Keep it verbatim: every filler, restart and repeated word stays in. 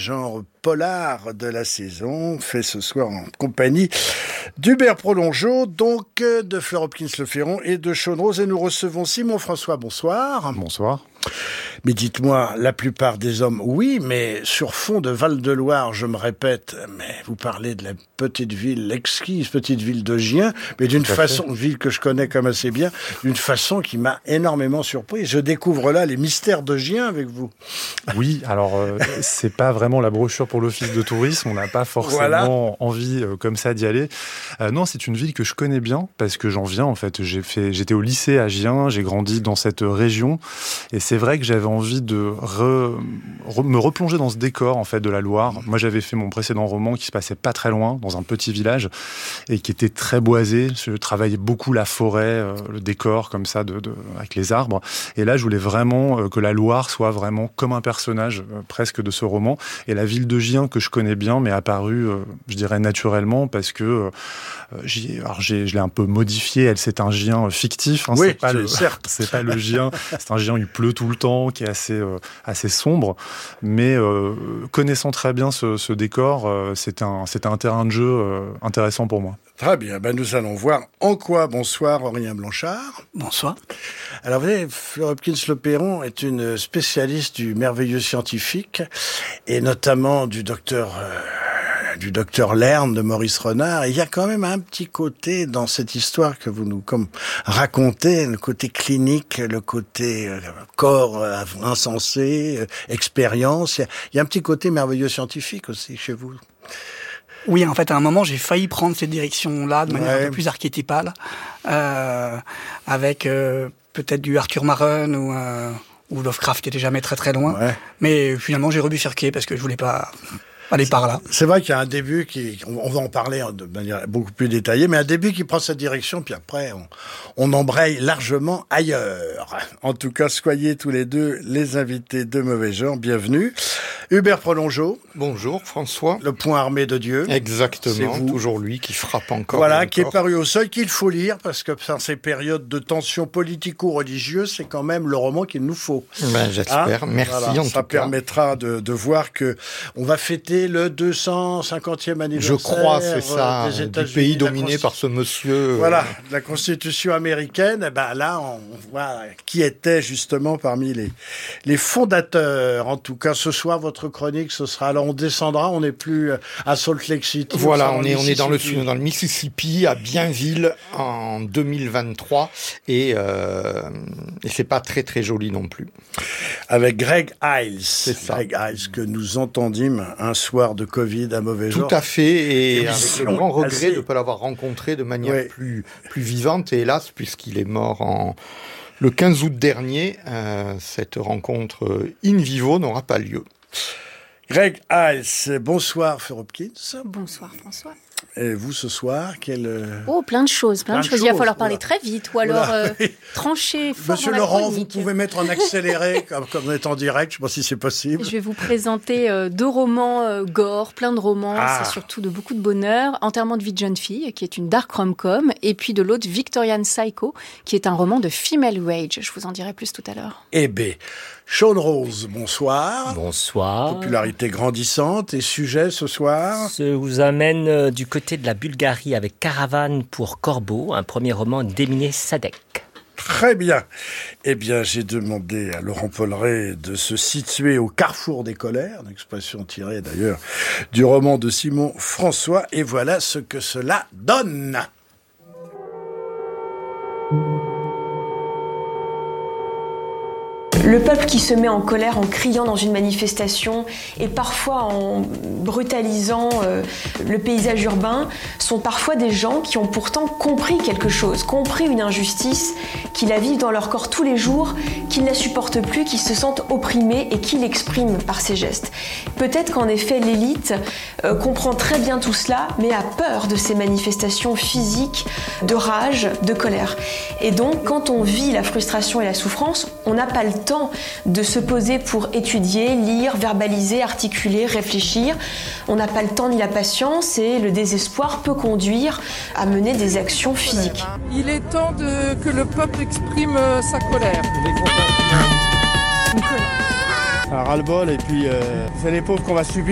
genre polar de la saison, fait ce soir en compagnie d'Hubert Prolongeau, donc de Fleur Hopkins-Le Ferron et de Sean Rose. Et nous recevons Simon François. Bonsoir. Bonsoir. Mais dites-moi, la plupart des hommes, oui, mais sur fond de Val-de-Loire, je me répète, mais vous parlez de la petite ville, l'exquise petite ville de Gien, mais d'une façon, une ville que je connais comme assez bien, d'une façon qui m'a énormément surpris. Je découvre là les mystères de Gien avec vous. Oui, alors euh, c'est pas vraiment la brochure pour l'office de tourisme, on n'a pas forcément voilà. envie euh, comme ça d'y aller. Euh, non, c'est une ville que je connais bien parce que j'en viens en fait. J'ai fait, j'étais au lycée à Gien, j'ai grandi dans cette région et c'est vrai que j'avais envie de re, re, me replonger dans ce décor en fait de la Loire. Moi, j'avais fait mon précédent roman qui se passait pas très loin, dans un petit village et qui était très boisé. Je travaillais beaucoup la forêt, euh, le décor comme ça, de, de, avec les arbres. Et là, je voulais vraiment euh, que la Loire soit vraiment comme un personnage euh, presque de ce roman. Et la ville de Gien que je connais bien m'est apparue, euh, je dirais naturellement, parce que euh, j'y, alors j'ai, je l'ai un peu modifié. Elle, c'est un Gien fictif. Hein, oui, c'est pas c'est, le, certes. C'est pas le Gien. C'est un Gien où il pleut tout le temps, qui est assez euh, assez sombre. Mais euh, connaissant très bien ce, ce décor, euh, c'est un c'est un terrain de jeu euh, intéressant pour moi. Très bien, ben nous allons voir en quoi. Bonsoir Aurélien Blanchard. Bonsoir. Alors vous savez, Fleur Hopkins-Le Ferron est une spécialiste du merveilleux scientifique et notamment du docteur euh, du docteur Lerne de Maurice Renard. Et il y a quand même un petit côté dans cette histoire que vous nous comme racontez, le côté clinique, le côté euh, corps euh, insensé, euh, expérience. Il y, a, il y a un petit côté merveilleux scientifique aussi chez vous. Oui, en fait, à un moment, j'ai failli prendre cette direction-là de manière ouais. un peu plus archétypale, euh, avec euh, peut-être du Arthur Machen ou, euh, ou Lovecraft qui était jamais très très loin. Ouais. Mais finalement, j'ai rebifurqué parce que je voulais pas aller par là. C'est vrai qu'il y a un début qui, on va en parler de manière beaucoup plus détaillée, mais un début qui prend cette direction, puis après, on, on embraye largement ailleurs. En tout cas, soyez tous les deux les invités de Mauvais Genre. Bienvenue. Hubert Prolongeau. Bonjour François. Le Poing armé de Dieu. Exactement, toujours lui qui frappe encore. Voilà, qui est paru au Seuil, qu'il faut lire, parce que dans ces périodes de tension politico-religieuse, c'est quand même le roman qu'il nous faut. Ben, j'espère, hein merci voilà, en ça tout cas. Ça permettra de, de voir que on va fêter le deux cent cinquantième anniversaire. Je crois, c'est ça, des du pays dominé par ce monsieur. Voilà, la Constitution américaine, ben là, on voit qui était justement parmi les, les fondateurs. En tout cas, ce soir, votre chronique, ce sera, alors on descendra, on n'est plus à Salt Lake City. Voilà, on, on est, on est dans le, dans le Mississippi, à Bienville, en deux mille vingt-trois, et, euh, et c'est pas très très joli non plus. Avec Greg Iles. C'est ça. Greg Iles, que nous entendîmes un soir de Covid à Mauvais Genre. Tout à fait, et, et avec le grand regret assez... de ne pas l'avoir rencontré de manière ouais. plus, plus vivante, et hélas, puisqu'il est mort en... le quinze août dernier, euh, cette rencontre in vivo n'aura pas lieu. Greg Iles, bonsoir Fleur Hopkins. Bonsoir François. Et vous ce soir, quel... Oh, plein de choses, plein, plein de choses. choses. Il va falloir parler voilà. très vite ou alors euh, trancher fort Monsieur dans Laurent, la vous pouvez mettre en accéléré, comme, comme on est en direct, je ne sais pas si c'est possible. Je vais vous présenter euh, deux romans euh, gore, plein de romans, ah. c'est surtout de beaucoup de bonheur. Enterrement de vie de jeune fille, qui est une dark rom-com, et puis de l'autre, Victorian Psycho, qui est un roman de female rage. Je vous en dirai plus tout à l'heure. Eh bien, Sean Rose, bonsoir. Bonsoir. Popularité grandissante et sujet ce soir. Je vous amène euh, du côté de la Bulgarie avec Caravane pour Corbeau, un premier roman d'Emine Sadek. Très bien. Eh bien, j'ai demandé à Laurent Polleret de se situer au carrefour des colères, une expression tirée d'ailleurs du roman de Simon François, et voilà ce que cela donne. Le peuple qui se met en colère en criant dans une manifestation et parfois en brutalisant euh, le paysage urbain sont parfois des gens qui ont pourtant compris quelque chose, compris une injustice, qui la vivent dans leur corps tous les jours, qui ne la supportent plus, qui se sentent opprimés et qui l'expriment par ces gestes. Peut-être qu'en effet l'élite euh, comprend très bien tout cela, mais a peur de ces manifestations physiques, de rage, de colère. Et donc quand on vit la frustration et la souffrance, on n'a pas le temps de se poser pour étudier, lire, verbaliser, articuler, réfléchir. On n'a pas le temps ni la patience et le désespoir peut conduire à mener des actions physiques. Il est temps de, que le peuple exprime sa colère. Un ras-le-bol et puis euh, c'est les pauvres qu'on va subir.